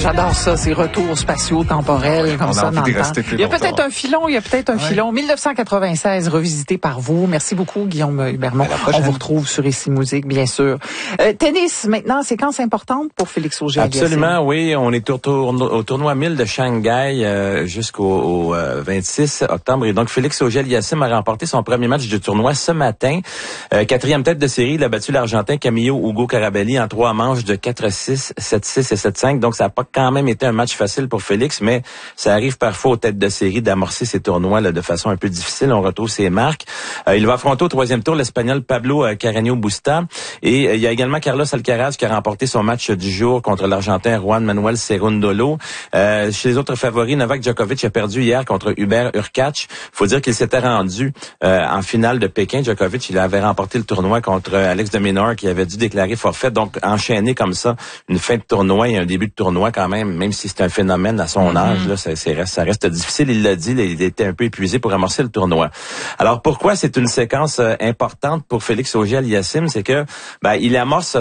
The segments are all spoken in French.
J'adore ça, ces retours spatiaux temporels comme ça dans le temps. Il y a peut-être un filon, 1996 revisité par vous. Merci beaucoup Guillaume Hubermont. On vous retrouve sur Ici Musique, bien sûr. Tennis, maintenant, séquence importante pour Félix Auger-Aliassime. Absolument, oui. On est au tournoi 1000 de Shanghai jusqu'au 26 octobre. Et donc, Félix Auger-Aliassime a remporté son premier match du tournoi ce matin. Quatrième tête de série, il a battu l'Argentin Camillo Ugo Carabelli en 3 manches de 4-6, 7-6 et 7-5. Donc, ça n'a pas quand même été un match facile pour Félix, mais ça arrive parfois aux têtes de série d'amorcer ces tournois là, de façon un peu difficile. On retrouve ses marques. Il va affronter au 3e tour l'Espagnol Pablo Carreño Busta. Et il y a également Carlos Alcaraz qui a remporté son match du jour contre l'Argentin Juan Manuel Cerundolo. Chez les autres favoris, Novak Djokovic a perdu hier contre Hubert Hurkacz. Faut dire qu'il s'était rendu en finale de Pékin. Djokovic, il avait remporté le tournoi contre Alex de Minaur qui avait dû déclarer forfait. Donc, enchaîner comme ça une fin de tournoi et un début de tournoi quand même si c'est un phénomène à son âge, là, ça reste difficile. Il l'a dit, il était un peu épuisé pour amorcer le tournoi. Alors, pourquoi c'est une séquence importante pour Félix Auger-Aliassime? C'est que il amorce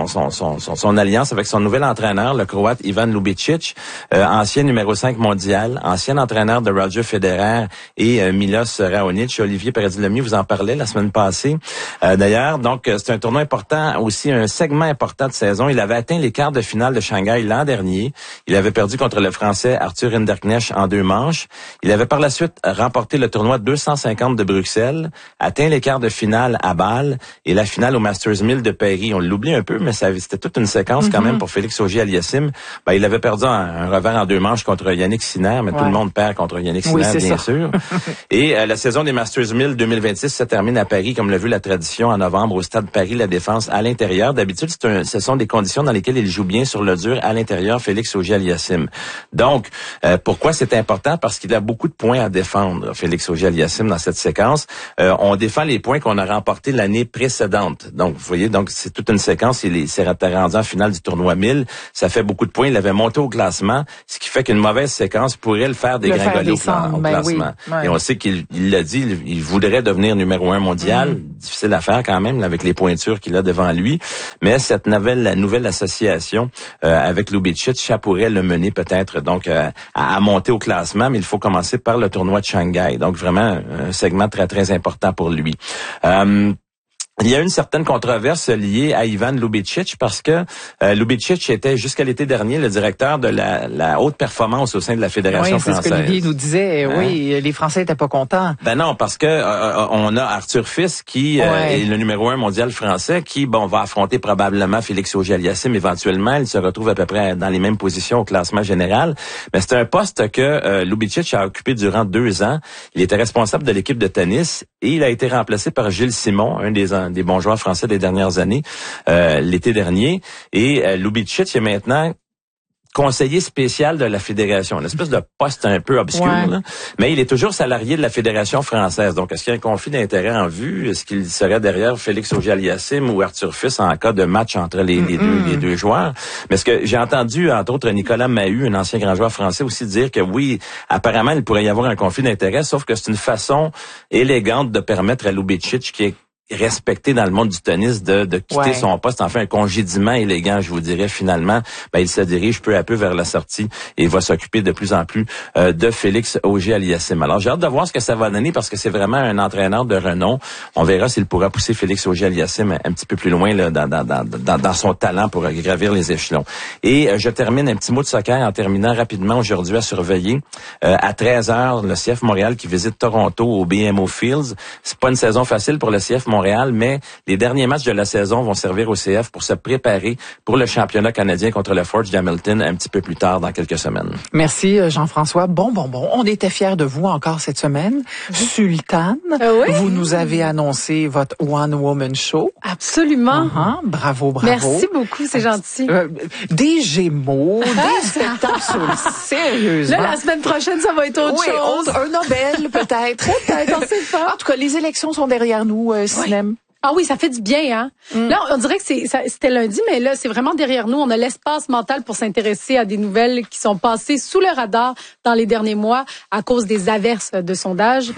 son alliance avec son nouvel entraîneur, le Croate Ivan Lubicic, ancien numéro 5 mondial, ancien entraîneur de Roger Federer et Milos Raonic. Olivier Paradis-Lemieux vous en parlait la semaine passée. D'ailleurs, donc, c'est un tournoi important, aussi un segment important de saison. Il avait atteint les quarts de finale de Shanghai l'an dernier. Il avait perdu contre le Français Arthur Hinderknecht en 2 manches. Il avait par la suite remporté le tournoi 250 de Bruxelles, atteint les quarts de finale à Bâle et la finale au Masters 1000 de Paris. On l'oublie un peu, mais c'était toute une séquence quand même pour Félix Auger-Aliassime. Il avait perdu un revers en 2 manches contre Yannick Sinner, mais tout le monde perd contre Yannick Sinner, bien sûr. Et la saison des Masters 1000 2026 se termine à Paris, comme l'a vu la tradition, en novembre, au stade Paris-La Défense, à l'intérieur. D'habitude, ce sont des conditions dans lesquelles il joue bien sur le dur à l'intérieur, Félix Auger-Aliassime. Donc, pourquoi c'est important? Parce qu'il a beaucoup de points à défendre, Félix Auger-Aliassime, dans cette séquence. On défend les points qu'on a remportés l'année précédente. Donc, vous voyez, donc c'est toute une séquence. Il s'est rendu en finale du tournoi 1000. Ça fait beaucoup de points. Il avait monté au classement, ce qui fait qu'une mauvaise séquence pourrait le faire dégringoler au classement. Oui. Et on sait qu'il l'a dit, il voudrait devenir numéro 1 mondial. Difficile à faire quand même, avec les pointures qu'il a devant lui. Mais cette nouvelle association avec Lubicic, ça pourrait le mener peut-être donc à monter au classement, mais il faut commencer par le tournoi de Shanghai. Donc vraiment un segment très très important pour lui. Il y a une certaine controverse liée à Ivan Lubicic parce que Lubicic était jusqu'à l'été dernier le directeur de la haute performance au sein de la Fédération française. C'est ce que Olivier nous disait. Oui, les Français étaient pas contents. Non, parce que on a Arthur Fils qui est le numéro 1 mondial français qui va affronter probablement Félix Auger-Aliassime éventuellement. Il se retrouve à peu près dans les mêmes positions au classement général. Mais c'est un poste que Lubicic a occupé durant 2 ans. Il était responsable de l'équipe de tennis et il a été remplacé par Gilles Simon, un des bons joueurs français des dernières années, l'été dernier. Et Lubicic est maintenant conseiller spécial de la Fédération, une espèce de poste un peu obscur, là. Mais il est toujours salarié de la Fédération française. Donc, est-ce qu'il y a un conflit d'intérêt en vue? Est-ce qu'il serait derrière Félix Auger-Aliassime ou Arthur Fils en cas de match entre les deux joueurs? Mais ce que j'ai entendu, entre autres, Nicolas Mahut, un ancien grand joueur français, aussi dire que oui, apparemment, il pourrait y avoir un conflit d'intérêt, sauf que c'est une façon élégante de permettre à Lubicic, qui est respecté dans le monde du tennis, de quitter son poste, enfin un congédiement élégant, je vous dirais finalement, il se dirige peu à peu vers la sortie et va s'occuper de plus en plus de Félix Auger-Aliassime. Alors j'ai hâte de voir ce que ça va donner parce que c'est vraiment un entraîneur de renom. On verra s'il pourra pousser Félix Auger-Aliassime un petit peu plus loin là, dans son talent pour gravir les échelons. Et je termine un petit mot de soccer en terminant rapidement aujourd'hui à surveiller. À 13h, le CF Montréal qui visite Toronto au BMO Fields. C'est pas une saison facile pour le CF Montréal, mais les derniers matchs de la saison vont servir au CF pour se préparer pour le championnat canadien contre le Forge d'Hamilton un petit peu plus tard dans quelques semaines. Merci Jean-François. Bon. On était fiers de vous encore cette semaine. Sultane, vous nous avez annoncé votre One Woman Show. Absolument. Bravo. Merci beaucoup, c'est gentil. Des Gémeaux, des spectacles, sérieusement. Là, la semaine prochaine, ça va être autre chose. Un Nobel, peut-être. Peut-être, on sait pas. En tout cas, les élections sont derrière nous, Sinem. Ah oui, ça fait du bien, hein. Là, on dirait que c'était lundi, mais là, c'est vraiment derrière nous. On a l'espace mental pour s'intéresser à des nouvelles qui sont passées sous le radar dans les derniers mois à cause des averses de sondage. Par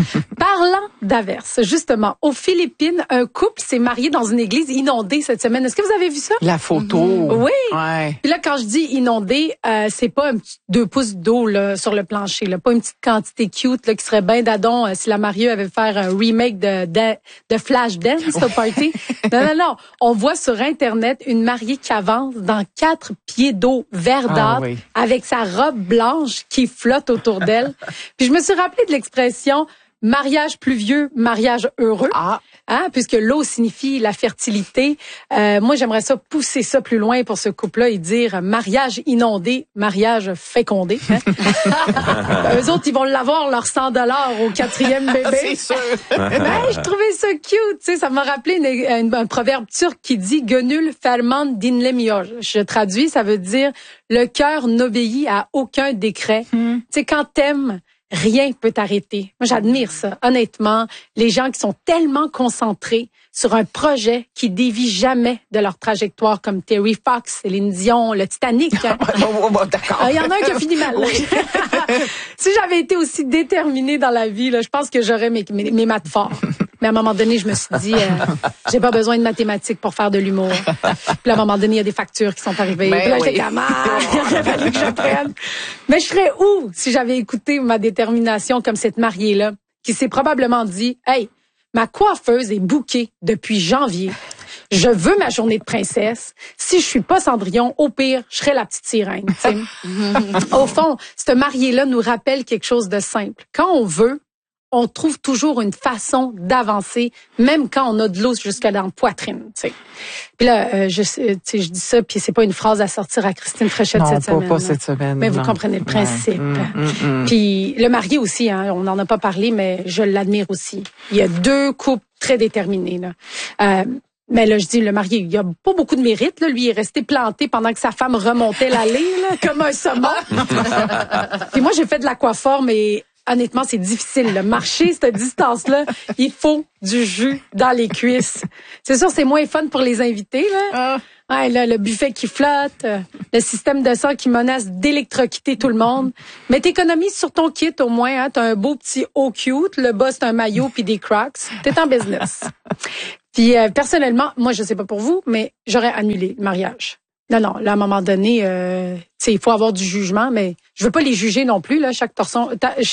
Parlant d'averses, justement, aux Philippines, un couple s'est marié dans une église inondée cette semaine. Est-ce que vous avez vu ça? La photo. Oui. Ouais. Puis là, quand je dis inondée, c'est pas un petit 2 pouces d'eau là sur le plancher, là, pas une petite quantité cute là qui serait ben dadon si la mariée avait fait faire un remake de Flashdance au party. Non. On voit sur Internet une mariée qui avance dans 4 pieds d'eau verdâtre avec sa robe blanche qui flotte autour d'elle. Puis je me suis rappelé de l'expression mariage pluvieux, mariage heureux. Puisque l'eau signifie la fertilité. Moi, j'aimerais ça pousser ça plus loin pour ce couple-là et dire mariage inondé, mariage fécondé. Hein? Eux autres, ils vont l'avoir leur $100 au 4e bébé. C'est sûr. Je trouvais ça cute. Tu sais, ça m'a rappelé un proverbe turc qui dit Gönül ferman dinlemiyor. Je traduis, ça veut dire le cœur n'obéit à aucun décret. Tu sais, quand t'aimes, rien peut t'arrêter. Moi, j'admire ça. Honnêtement, les gens qui sont tellement concentrés sur un projet qui dévie jamais de leur trajectoire, comme Terry Fox, Céline Dion, le Titanic. Hein. D'accord. Il y en a un qui a fini mal. Si j'avais été aussi déterminée dans la vie, là, je pense que j'aurais mes maths forts. Mais à un moment donné, je me suis dit, j'ai pas besoin de mathématiques pour faire de l'humour. Puis à un moment donné, il y a des factures qui sont arrivées. Puis là, j'étais comme, il aurait fallu que j'apprenne. Mais je serais où si j'avais écouté ma détermination comme cette mariée-là, qui s'est probablement dit, hey, ma coiffeuse est bookée depuis janvier. Je veux ma journée de princesse. Si je suis pas Cendrillon, au pire, je serai la petite sirène. Au fond, cette mariée-là nous rappelle quelque chose de simple. Quand on veut, on trouve toujours une façon d'avancer, même quand on a de l'eau jusqu'à dans la poitrine. T'sais. Puis là, je dis ça, puis c'est pas une phrase à sortir à Christine Fréchette cette semaine. Non, pas cette semaine. Mais vous comprenez le principe. Puis le marié aussi, hein, on n'en a pas parlé, mais je l'admire aussi. Il y a 2 couples très déterminés. Là. Mais là, je dis, le marié, il a pas beaucoup de mérite. Là. Lui, il est resté planté pendant que sa femme remontait l'allée, là, comme un saumon. Puis moi, j'ai fait de l'aquaforme, mais honnêtement, c'est difficile. Là. Marcher cette distance-là, il faut du jus dans les cuisses. C'est sûr, c'est moins fun pour les invités. Là. Ouais, là, le buffet qui flotte, le système de sang qui menace d'électrocuter tout le monde. Mais t'économises sur ton kit au moins. Hein. T'as un beau petit haut cute. Le bas, c'est un maillot puis des Crocs. T'es en business. Puis personnellement, moi, je sais pas pour vous, mais j'aurais annulé le mariage. Non, là, à un moment donné, il faut avoir du jugement, mais je veux pas les juger non plus, là, chaque torchon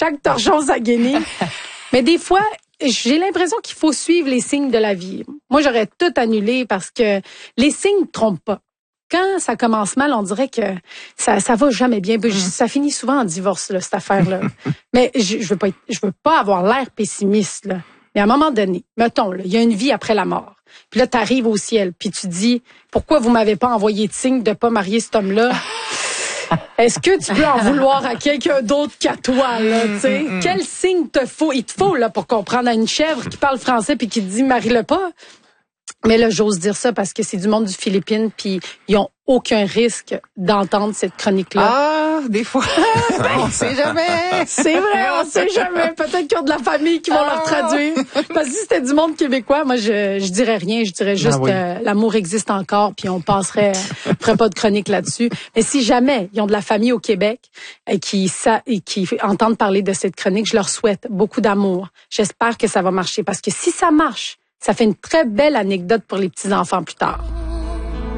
ça guenille. Mais des fois, j'ai l'impression qu'il faut suivre les signes de la vie. Moi, j'aurais tout annulé parce que les signes ne trompent pas. Quand ça commence mal, on dirait que ça va jamais bien. Ça finit souvent en divorce, là, cette affaire-là. Mais je veux pas avoir l'air pessimiste, là. Mais à un moment donné, mettons, il y a une vie après la mort. Puis là, t'arrives au ciel, puis tu dis, pourquoi vous m'avez pas envoyé de signe de pas marier cet homme-là? Est-ce que tu peux en vouloir à quelqu'un d'autre qu'à toi, là, tu sais? Quel signe te faut? Il te faut, là, pour comprendre à une chèvre qui parle français puis qui te dit, marie-le pas. Mais là, j'ose dire ça parce que c'est du monde du Philippines, puis ils ont aucun risque d'entendre cette chronique-là. Des fois. On sait jamais. C'est vrai, on sait jamais. Peut-être qu'ils ont de la famille qui vont leur traduire. Parce que si c'était du monde québécois, moi, je dirais rien. Je dirais juste l'amour existe encore, puis on ferait pas de chronique là-dessus. Mais si jamais ils ont de la famille au Québec et qui entendent parler de cette chronique, je leur souhaite beaucoup d'amour. J'espère que ça va marcher. Parce que si ça marche, ça fait une très belle anecdote pour les petits-enfants plus tard.